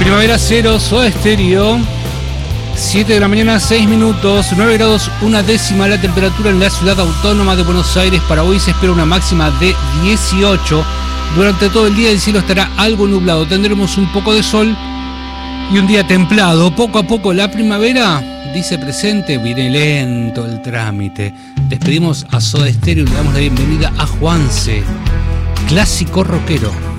Primavera Cero, Soda Stereo. 7 de la mañana, 6 minutos, 9 grados, una décima la temperatura en la ciudad autónoma de Buenos Aires. Para hoy se espera una máxima de 18. Durante todo el día el cielo estará algo nublado. Tendremos un poco de sol y un día templado. Poco a poco la primavera dice presente. Viene lento el trámite. Despedimos a Soda Stereo y le damos la bienvenida a Juanse, clásico rockero.